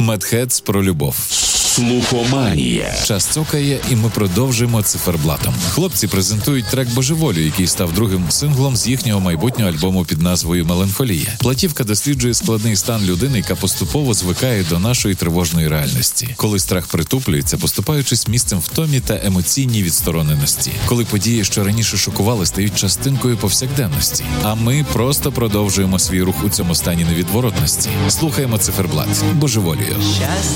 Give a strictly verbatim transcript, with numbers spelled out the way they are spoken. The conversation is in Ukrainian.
Медхедс про любов. Слухоманія. Час цокає, і ми продовжуємо циферблатом. Хлопці презентують трек «Божеволію», який став другим синглом з їхнього майбутнього альбому під назвою «Меланхолія». Платівка досліджує складний стан людини, яка поступово звикає до нашої тривожної реальності. Коли страх притуплюється, поступаючись місцем втомі та емоційній відстороненості. Коли події, що раніше шокували, стають частинкою повсякденності. А ми просто продовжуємо свій рух у цьому стані невідворотності. Слухаємо циферблат «Божеволію». Щастя